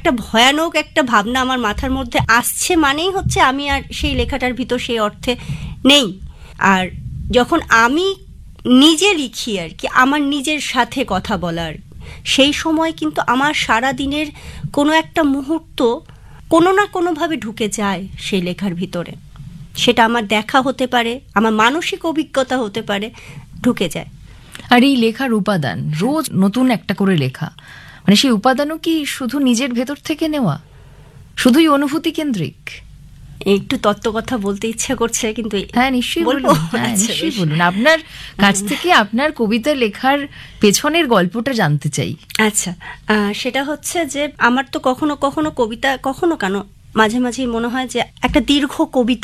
একটা ভয়ানক একটা ভাবনা আমার মাথার মধ্যে আসছে মানেই হচ্ছে আমি আর সেই লেখাটার ভিতর সেই অর্থে নেই। আর যখন আমি নিজে লিখি আর কি, আমার নিজের সাথে কথা বলার, সেই সময় কিন্তু আমার সারা দিনের কোনো একটা মুহূর্ত কোনো না কোনোভাবে ঢুকে যায় সেই লেখার ভিতরে। সেটা আমার দেখা হতে পারে, আমার মানসিক অভিজ্ঞতা হতে পারে, ঢুকে যায়। আর এই লেখার উপাদান, রোজ নতুন একটা করে লেখা, মানে সেই উপাদানও কি শুধু নিজের ভেতর থেকে নেওয়া, শুধুই অনুভূতি কেন্দ্রিক? একটু তত্ত্ব কথা বলতে ইচ্ছা করছে, কিন্তু হ্যাঁ নিশ্চয়ই বলুন, নিশ্চয়ই বলুন। আপনার কাছ থেকে আপনার কবিতা লেখার পেছনের গল্পটা জানতে চাই। আচ্ছা, সেটা হচ্ছে যে আমার তো কখনো কখনো কবিতা, কখনো কেন মাঝে মাঝেই মনে হয় যে একটা দীর্ঘ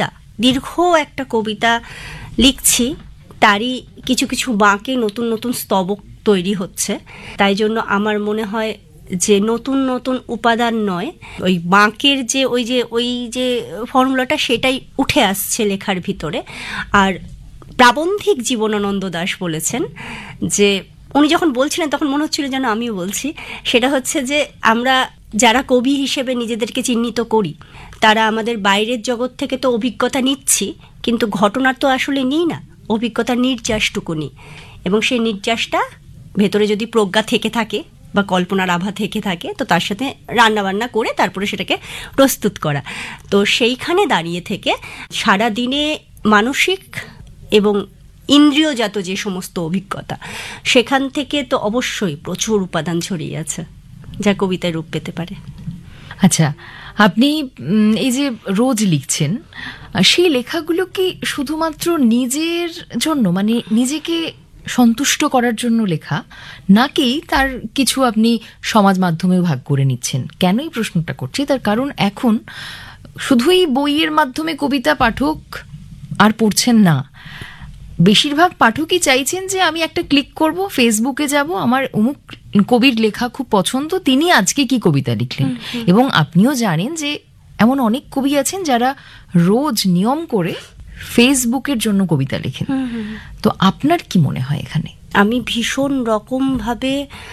একটা কবিতা লিখছি, তারই কিছু কিছু বাঁকে নতুন নতুন স্তবক তৈরি হচ্ছে। তাই জন্য আমার মনে হয় যে নতুন নতুন উপাদান নয়, ওই বাঁকের ওই যে ফর্মুলাটা, সেটাই উঠে আসছে লেখার ভিতরে। আর প্রাবন্ধিক জীবনানন্দ দাশ বলেছেন যে, উনি যখন বলছিলেন তখন মনে হচ্ছিল যেন আমিও বলছি, সেটা হচ্ছে যে আমরা যারা কবি হিসেবে নিজেদেরকে চিহ্নিত করি, তারা আমাদের বাইরের জগৎ থেকে তো অভিজ্ঞতা নিচ্ছি, কিন্তু ঘটনার তো আসলে নিই না, অভিজ্ঞতার নির্যাসটুকু নিই। এবং সেই নির্যাসটা ভেতরে যদি প্রজ্ঞা থেকে থাকে বা কল্পনার আভা থেকে থাকে, তো তার সাথে রান্নাবান্না করে তারপরে সেটাকে প্রস্তুত করা। তো সেইখানে দাঁড়িয়ে থেকে সারা দিনে মানসিক এবং ইন্দ্রিয়জাত যে সমস্ত অভিজ্ঞতা, সেখান থেকে তো অবশ্যই প্রচুর উপাদান ছড়িয়ে আছে যা কবিতায় রূপ পেতে পারে। আচ্ছা, আপনি এই যে রোজ লিখছেন, সেই লেখাগুলো কি শুধুমাত্র নিজের জন্য, মানে নিজেকে সন্তুষ্ট করার জন্য লেখা, নাকি তার কিছু আপনি সমাজ মাধ্যমেও ভাগ করে নিচ্ছেন? কেন এই প্রশ্নটা করছি, তার কারণ এখন শুধুই বইয়ের মাধ্যমে কবিতা পাঠক আর পড়ছেন না, বেশিরভাগ পাঠকই চাইছেন যে আমি একটা ক্লিক করব, ফেসবুকে যাব, আমার অমুক কবির লেখা খুব পছন্দ, তিনি আজকে কি কবিতা লিখলেন। এবং আপনিও জানেন যে এমন অনেক কবি আছেন যারা রোজ নিয়ম করে ফেসবুকের জন্য কবিতা লেখেন। তো আপনার কি মনে হয় এখানে? আমি ভীষণ রকমভাবে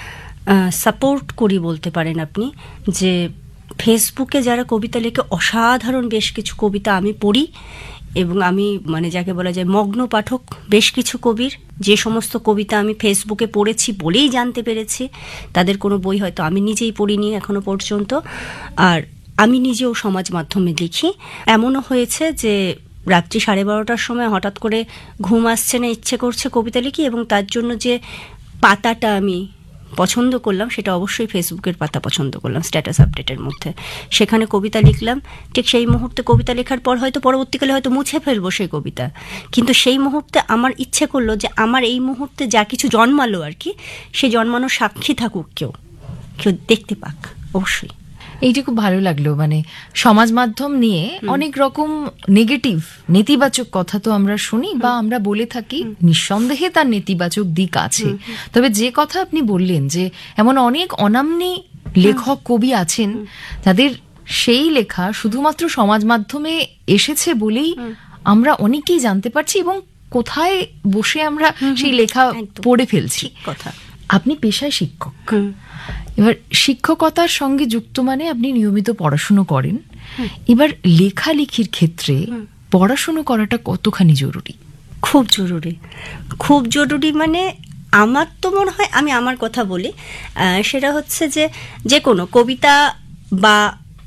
সাপোর্ট করি বলতে পারেন আপনি, যে ফেসবুকে যারা কবিতা লেখে, অসাধারণ বেশ কিছু কবিতা আমি পড়ি, এবং আমি মানে যাকে বলা যায় মগ্ন পাঠক বেশ কিছু কবির। যে সমস্ত কবিতা আমি ফেসবুকে পড়েছি বলেই জানতে পেরেছি, তাদের কোনো বই হয়তো আমি নিজেই পড়িনি এখনো পর্যন্ত। আর আমি নিজেও সমাজ মাধ্যমে লিখি। এমনও হয়েছে যে রাত্রি 12:30টার সময় হঠাৎ করে ঘুম আসছে না, ইচ্ছে করছে কবিতা লিখি, এবং তার জন্য যে পাতাটা আমি পছন্দ করলাম, সেটা অবশ্যই ফেসবুকের পাতা পছন্দ করলাম, স্ট্যাটাস আপডেটের মধ্যে, সেখানে কবিতা লিখলাম। ঠিক সেই মুহূর্তে কবিতা লেখার পর হয়তো পরবর্তীকালে হয়তো মুছে ফেলবো সেই কবিতা, কিন্তু সেই মুহূর্তে আমার ইচ্ছে করলো যে আমার এই মুহূর্তে যা কিছু জন্মালো আর কি, সে জন্মানোর সাক্ষী থাকুক কেউ দেখতে পাক। অবশ্যই এইটা খুব ভালো লাগলো। মানে সমাজ মাধ্যম নিয়ে অনেক রকম নেগেটিভ, নেতিবাচক কথা তো আমরা শুনি বা আমরা বলে থাকি, নিঃসন্দেহে তার নেতিবাচক দিক আছে। তবে যে কথা আপনি বললেন যে এমন অনেক অনামনী লেখক কবি আছেন, তাদের সেই লেখা শুধুমাত্র সমাজ মাধ্যমে এসেছে বলেই আমরা অনেকেই জানতে পারছি, এবং কোথায় বসে আমরা সেই লেখা পড়ে ফেলছি। কথা। আপনি পেশায় শিক্ষক, এবার শিক্ষকতার সঙ্গে যুক্ত মানে আপনি নিয়মিত পড়াশুনো করেন। এবার লেখালেখির ক্ষেত্রে পড়াশুনো করাটা কতখানি জরুরি? খুব জরুরি, খুব জরুরি। মানে আমার তো মনে হয়, আমি আমার কথা বলি, সেটা হচ্ছে যে কোনো কবিতা বা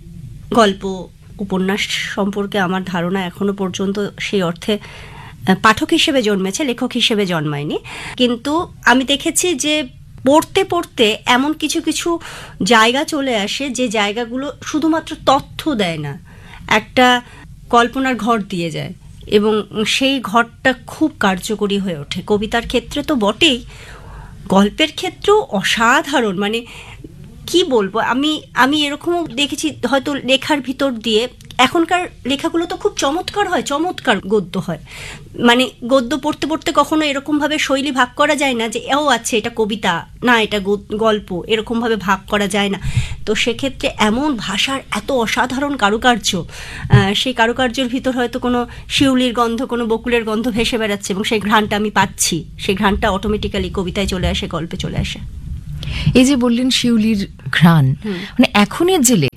গল্প, উপন্যাস সম্পর্কে আমার ধারণা এখনো পর্যন্ত সেই অর্থে পাঠক হিসেবে জন্মেছে, লেখক হিসেবে জন্মায়নি। কিন্তু আমি দেখেছি যে পড়তে পড়তে এমন কিছু কিছু জায়গা চলে আসে, যে জায়গাগুলো শুধুমাত্র তথ্য দেয় না, একটা কল্পনার ঘর দিয়ে যায়, এবং সেই ঘরটা খুব কার্যকরী হয়ে ওঠে। কবিতার ক্ষেত্রে তো বটেই, গল্পের ক্ষেত্রেও অসাধারণ। মানে কি বলবো, আমি এরকমও দেখেছি হয়তো লেখার ভিতর দিয়ে, এখনকার লেখাগুলো তো খুব চমৎকার হয়, চমৎকার গদ্য হয়। মানে গদ্য পড়তে পড়তে কখনো এরকমভাবে শৈলী ভাগ করা যায় না যে ও আচ্ছা এটা কবিতা, না এটা গল্প, এরকমভাবে ভাগ করা যায় না। তো সেক্ষেত্রে এমন ভাষার এত অসাধারণ কারুকার্য, সেই কারুকার্যের ভিতর হয়তো কোনো শিউলির গন্ধ, কোনো বকুলের গন্ধ ভেসে বেড়াচ্ছে, এবং সেই ঘ্রাণটা আমি পাচ্ছি, সেই ঘ্রাণটা অটোমেটিক্যালি কবিতায় চলে আসে, গল্পে চলে আসে। এই যে বললেন শিউলির ঘ্রাণ, মানে এখনের যে লেখা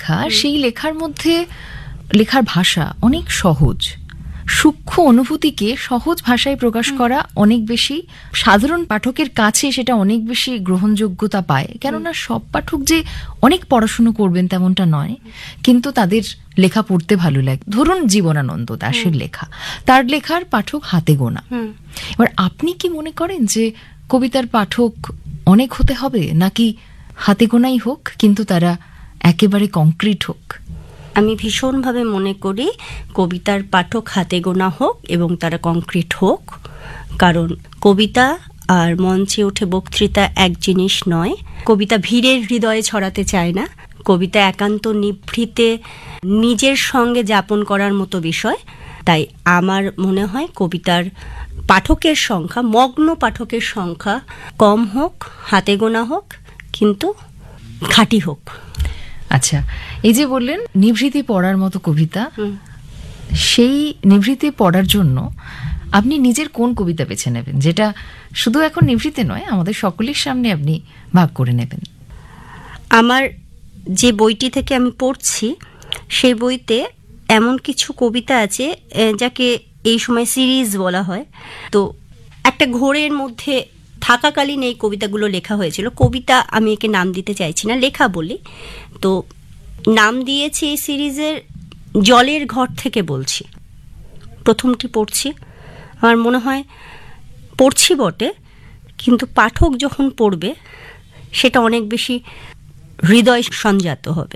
লেখা, সেই লেখার মধ্যে লেখার ভাষা অনেক সহজ, সূক্ষ্ম অনুভূতিকে সহজ ভাষায় প্রকাশ করা অনেক বেশি সাধারণ পাঠকের কাছে সেটা অনেক বেশি গ্রহণযোগ্যতা পায়। কেননা সব পাঠক যে অনেক পড়াশুনো করবেন তেমনটা নয়, কিন্তু তাদের লেখা পড়তে ভালো লাগে। ধরুন জীবনানন্দ দাশের লেখা, তার লেখার পাঠক হাতে গোনা। এবার আপনি কি মনে করেন যে কবিতার পাঠক অনেক হতে হবে, নাকি হাতে গোনাই হোক কিন্তু তারা একেবারে কংক্রিট হোক? আমি ভীষণভাবে মনে করি কবিতার পাঠক হাতে গোনা হোক এবং তারা কংক্রিট হোক, কারণ কবিতা আর মঞ্চে উঠে বক্তৃতা এক জিনিস নয়। কবিতা ভিড়ের হৃদয়ে ছড়াতে চায় না, কবিতা একান্ত নিভৃতে নিজের সঙ্গে যাপন করার মতো বিষয়। তাই আমার মনে হয় কবিতার পাঠকের সংখ্যা, মগ্ন পাঠকের সংখ্যা কম হোক, হাতে গোনা হোক, কিন্তু খাঁটি হোক। আচ্ছা, এই যে বললেন নিভৃতে পড়ার মতো কবিতা, সেই নিভৃতে পড়ার জন্য আপনি নিজের কোন কবিতা বেছে নেবেন, যেটা শুধু এখন নিভৃতে নয়, আমাদের সকলের সামনে আপনি ভাগ করে নেবেন? আমার যে বইটি থেকে আমি পড়ছি সেই বইতে এমন কিছু কবিতা আছে যাকে এই সময় সিরিজ বলা হয়। তো একটা ঘোরের মধ্যে থাকাকালীন এই কবিতাগুলো লেখা হয়েছিল। কবিতা আমি একে নাম দিতে চাইছি না, লেখা বলি। তো নাম দিয়েছি এই সিরিজের জলের ঘর থেকে বলছি। প্রথমটি পড়ছি, আমার মনে হয় পড়ছি বটে, কিন্তু পাঠক যখন পড়বে সেটা অনেক বেশি হৃদয় সঞ্জাত হবে।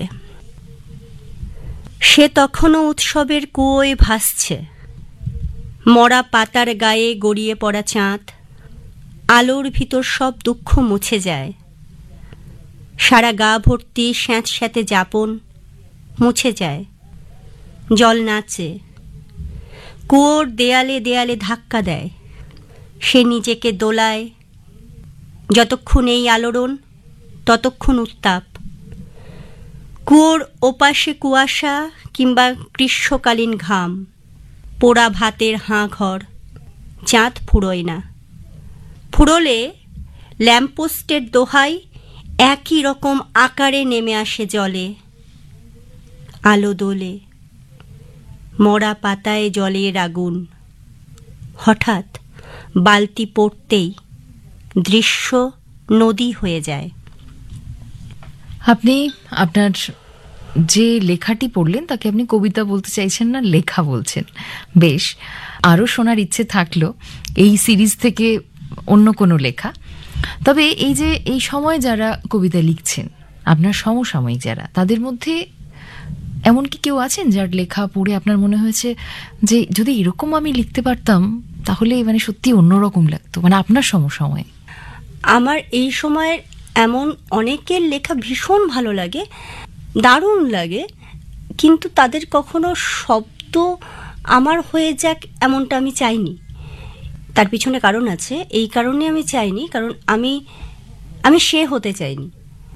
সে তখনও উৎসবের কুয়োয় ভাসছে, মরা পাতার গায়ে গড়িয়ে পড়া চাঁদ, আলোর ভিতর সব দুঃখ মুছে যায়, সারা গা ভর্তি স্যাঁতস্যাঁতে যাপন মুছে যায়, জল নাচে, কুয়োর দেয়ালে দেয়ালে ধাক্কা দেয়, সে নিজেকে দোলায়, যতক্ষণ এই আলোড়ন ততক্ষণ উত্তাপ, কুয়োর ওপাশে কুয়াশা কিংবা গ্রীষ্মকালীন ঘাম, পোড়া ভাতের হাঁ ঘর, চাঁদ ফুরোয় না, ফুরোলে ল্যাম্পপোস্টের দোহাই একই রকম আকারে নেমে আসে জলে, আলো দোলে, মরা পাতায় জলের আগুন, হঠাৎ বালতি পড়তেই দৃশ্য নদী হয়ে যায়। আপনি আপনার যে লেখাটি পড়লেন তাকে আপনি কবিতা বলতে চাইছেন না, লেখা বলছেন। বেশ, আরও শোনার ইচ্ছে থাকলো এই সিরিজ থেকে অন্য কোনো লেখা। তবে এই যে এই সময় যারা কবিতা লিখছেন, আপনার সমসাময়িক যারা, তাদের মধ্যে এমন কি কেউ আছেন যার লেখা পড়ে আপনার মনে হয়েছে যে যদি এরকম আমি লিখতে পারতাম তাহলে মানে সত্যি অন্যরকম লাগতো, মানে আপনার সমসাময়িক? আমার এই সময়ের এমন অনেকের লেখা ভীষণ ভালো লাগে, দারুণ লাগে, কিন্তু তাদের কখনো শব্দ আমার হয়ে যাক এমনটা আমি চাইনি। তার পিছনে কারণ আছে, এই কারণে আমি চাইনি, কারণ আমি সে হতে চাইনি।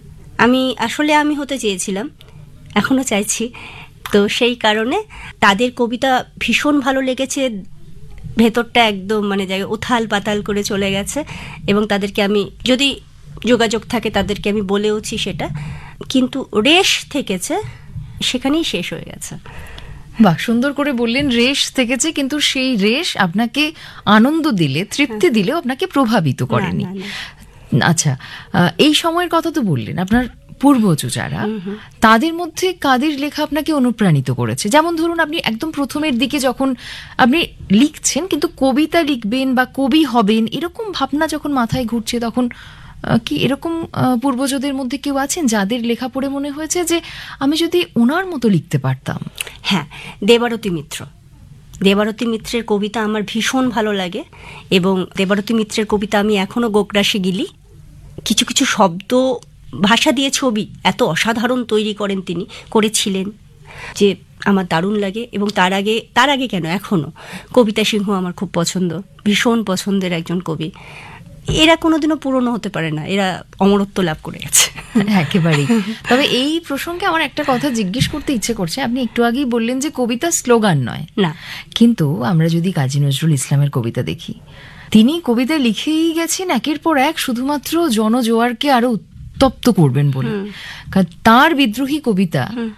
আমি হতে চেয়েছিলাম, এখনও চাইছি। তো সেই কারণে তাদের কবিতা ভীষণ ভালো লেগেছে, ভেতরটা একদম মানে জায়গায় উথাল পাতাল করে চলে গেছে, এবং তাদেরকে আমি, যদি যোগাযোগ থাকে তাদেরকে আমি বলেওছি সেটা, কিন্তু রেশ থেকেছে, সেখানেই শেষ হয়ে গেছে। বাহ, সুন্দর করে বললেন, রেশ থেকেছে, কিন্তু সেই রেশ আপনাকে আনন্দ দিলে, তৃপ্তি দিলেও আপনাকে প্রভাবিত করেনি। আচ্ছা, এই সময়ের কথা তো বললেন, আপনার পূর্বজ যারা, তাদের মধ্যে কাদের লেখা আপনাকে অনুপ্রাণিত করেছে? যেমন ধরুন, আপনি একদম প্রথমের দিকে যখন আপনি লিখছেন, কিন্তু কবিতা লিখবেন বা কবি হবেন এরকম ভাবনা যখন মাথায় ঘুরছে, তখন কি এরকম পূর্বজদের মধ্যে কেউ আছেন যাদের লেখা পড়ে মনে হয়েছে যে আমি যদি ওনার মতো লিখতে পারতাম? হ্যাঁ, দেবারতী মিত্র। দেবারতী মিত্রের কবিতা আমার ভীষণ ভালো লাগে, এবং দেবারতী মিত্রের কবিতা আমি এখনও গোগ্রাসে গিলি। কিছু কিছু শব্দ, ভাষা দিয়ে ছবি এত অসাধারণ তৈরি করেছিলেন যে আমার দারুণ লাগে। এবং তার আগে কেন, এখনও কবিতা সিংহ আমার খুব পছন্দ, ভীষণ পছন্দের একজন কবি। এরা কোনোদিনও পুরনো হতে পারে না, এরা অমরত্ব লাভ করে গেছে একেবারেই। তবে এই প্রসঙ্গে আমার একটা কথা জিজ্ঞেস করতে ইচ্ছে করছে। আপনি একটু আগেই বললেন যে কবিতা স্লোগান নয়, না, কিন্তু আমরা যদি কাজী নজরুল ইসলামের কবিতা দেখি, তিনি কবিতা লিখেই গেছেন একের পর এক, শুধুমাত্র জনজোয়ারকে আরো উত্তপ্ত করবেন বলে। তার বিদ্রোহী কবিতা